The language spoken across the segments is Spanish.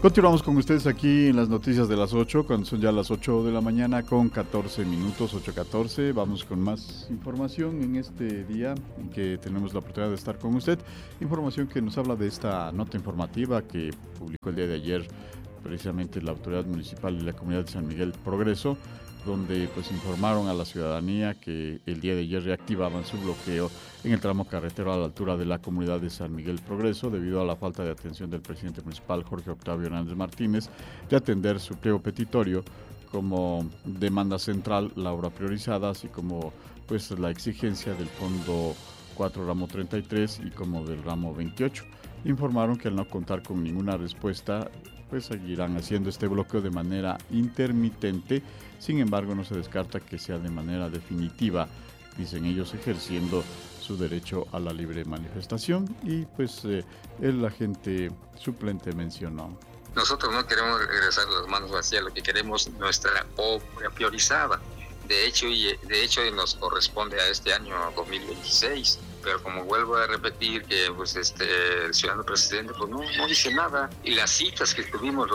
Continuamos con ustedes aquí en las noticias de las 8, cuando son ya las 8 de la mañana con 14 minutos, 8:14. Vamos con más información en este día en que tenemos la oportunidad de estar con usted. Información que nos habla de esta nota informativa que publicó el día de ayer precisamente la autoridad municipal de la comunidad de San Miguel Progreso, donde pues informaron a la ciudadanía que el día de ayer reactivaban su bloqueo en el tramo carretero a la altura de la comunidad de San Miguel Progreso debido a la falta de atención del presidente municipal Jorge Octavio Hernández Martínez de atender su pliego petitorio como demanda central, la obra priorizada, así como pues la exigencia del fondo 4 ramo 33 y como del ramo 28. Informaron que al no contar con ninguna respuesta pues seguirán haciendo este bloqueo de manera intermitente. Sin embargo, no se descarta que sea de manera definitiva, dicen ellos, ejerciendo su derecho a la libre manifestación. Y pues el agente suplente mencionó: nosotros no queremos regresar las manos vacías, lo que queremos es nuestra obra priorizada. De hecho nos corresponde a este año 2026. Pero como vuelvo a repetir que pues el ciudadano presidente pues no dice nada, y las citas que tuvimos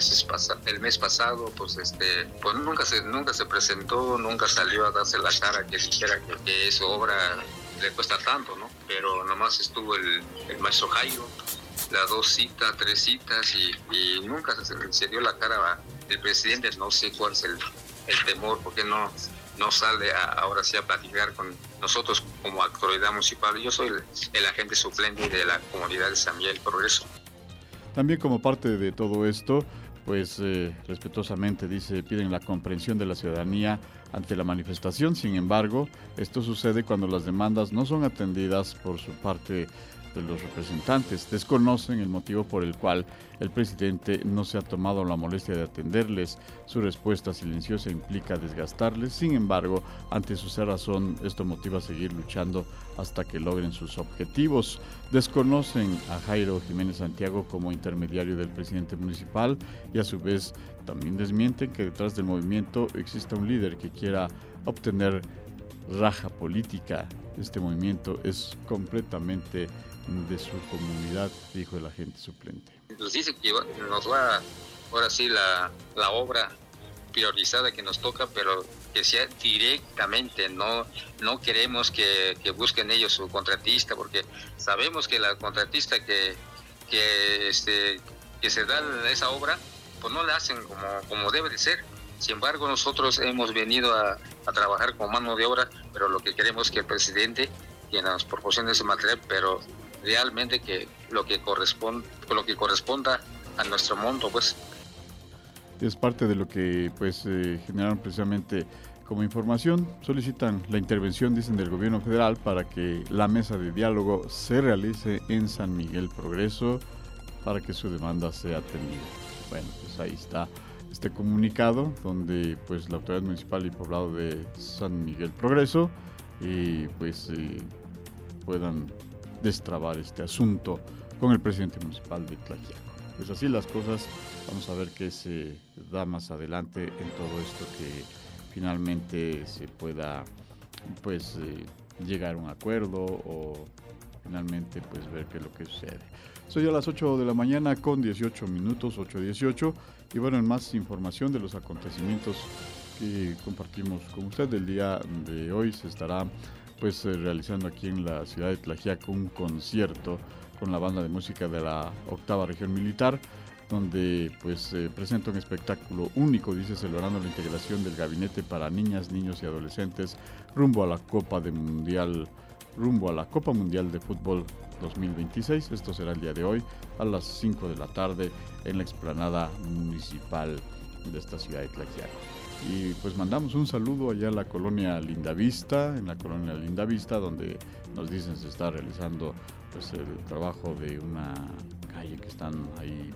el mes pasado pues pues nunca se presentó, nunca salió a darse la cara que dijera que su obra le cuesta tanto, ¿no? Pero nomás estuvo el maestro Jairo, las 3 citas y nunca se dio la cara el presidente. No sé cuál es el temor, porque no sale ahora sí a platicar con nosotros como autoridad municipal. Yo soy el agente suplente de la comunidad de San Miguel Progreso. También como parte de todo esto, pues respetuosamente dice, piden la comprensión de la ciudadanía ante la manifestación. Sin embargo, esto sucede cuando las demandas no son atendidas por su parte de los representantes. Desconocen el motivo por el cual el presidente no se ha tomado la molestia de atenderles. Su respuesta silenciosa implica desgastarles. Sin embargo, ante su cerrazón, esto motiva a seguir luchando hasta que logren sus objetivos. Desconocen a Jairo Jiménez Santiago como intermediario del presidente municipal y a su vez también desmienten que detrás del movimiento exista un líder que quiera obtener raja política. Este movimiento es completamente de su comunidad, dijo el agente suplente. Nos dice que nos va ahora sí la obra priorizada que nos toca, pero que sea directamente. No queremos que busquen ellos su contratista, porque sabemos que la contratista que se da esa obra pues no la hacen como debe de ser. Sin embargo, nosotros hemos venido a trabajar como mano de obra, pero lo que queremos es que el presidente que nos proporcione ese material, pero realmente que lo que corresponda a nuestro monto, pues. Es parte de lo que pues generaron precisamente como información. Solicitan la intervención, dicen, del gobierno federal para que la mesa de diálogo se realice en San Miguel Progreso para que su demanda sea atendida. Bueno, pues ahí está este comunicado donde pues la autoridad municipal y poblado de San Miguel Progreso pues puedan destrabar este asunto con el presidente municipal de Tlaxiaco. Pues así las cosas. Vamos a ver qué se da más adelante en todo esto, que finalmente se pueda pues llegar a un acuerdo o finalmente pues ver qué es lo que sucede. Soy a las 8 de la mañana con 18 minutos, 8:18, y bueno, en más información de los acontecimientos que compartimos con usted el día de hoy, se estará pues realizando aquí en la ciudad de Tlaxiaco un concierto con la banda de música de la 8ª Región Militar, donde pues presenta un espectáculo único, dice, celebrando la integración del gabinete para niñas, niños y adolescentes rumbo a la Copa Mundial de Fútbol 2026. Esto será el día de hoy a las 5 de la tarde en la explanada municipal de esta ciudad de Tlaxiaco. Y pues mandamos un saludo allá a la colonia Lindavista, donde nos dicen se está realizando pues el trabajo de una calle que están ahí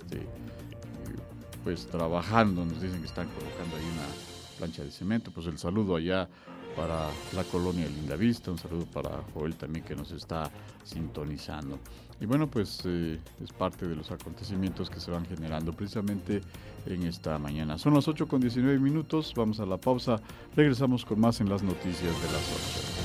pues trabajando. Nos dicen que están colocando ahí una plancha de cemento. Pues el saludo allá para la colonia Lindavista, un saludo para Joel también, que nos está sintonizando. Y bueno, pues es parte de los acontecimientos que se van generando precisamente en esta mañana. Son las 8:19 minutos, vamos a la pausa, regresamos con más en las noticias de las 8.